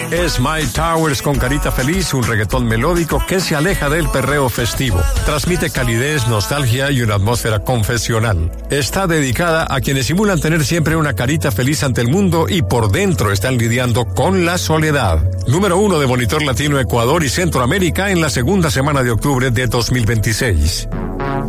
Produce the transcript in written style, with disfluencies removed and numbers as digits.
Es My Towers con Carita Feliz, un reggaetón melódico que se aleja del perreo festivo. Transmite calidez, nostalgia y una atmósfera confesional. Está dedicada a quienes simulan tener siempre una carita feliz ante el mundo y por dentro están lidiando con la soledad. Número 1 de Monitor Latino Ecuador y Centroamérica en la segunda semana de octubre de 2026.